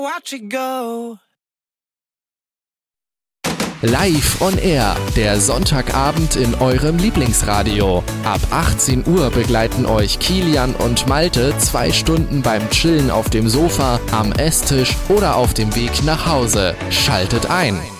Watch it go. Live on Air, der Sonntagabend in eurem Lieblingsradio. Ab 18 Uhr begleiten euch Kilian und Malte 2 Stunden beim Chillen auf dem Sofa, am Esstisch oder auf dem Weg nach Hause. Schaltet ein!